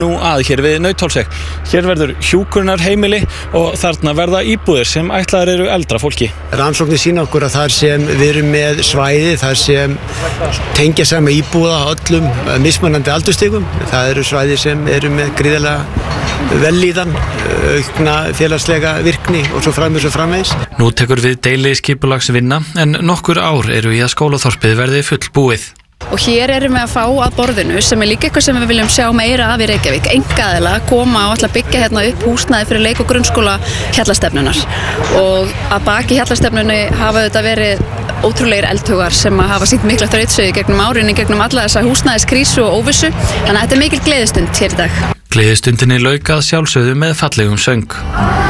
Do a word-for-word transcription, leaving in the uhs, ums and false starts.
Nú að hér við Nauthólsveg. Hér verður hjúkrunarheimili og þarna verða íbúðir sem ætlaðar eru eldra fólki. Rannsóknir sýna okkur að þar sem við erum með svæði, þar sem tengja saman íbúða öllum mismunandi aldurstigum. Það eru svæði sem eru með gríðarlega vellíðan, aukna félagslega virkni og svo framvegis og framvegis. Nú tekur við deili skipulagsvinna en nokkur ár eru í að skólaþorpið verði fullbúið. Og hér erum við að fá að borðinu sem er líka eitthvað sem við viljum sjá meira af í Reykjavík. Einkaaðilar koma og ætla að byggja hérna upp húsnæði fyrir leik- og grunnskóla Hjallastefnunnar. Og að baki Hjallastefnunni hafa þetta verið ótrúlegir eldhugar sem að hafa sýnt mikla þrautseigju gegnum árinni, gegnum alla þessa húsnæðiskrísu og óvissu. Þannig að þetta er mikil gleðistund hér í dag. Gleðistundinni lauk að sjálfsögðu með fallegum söng.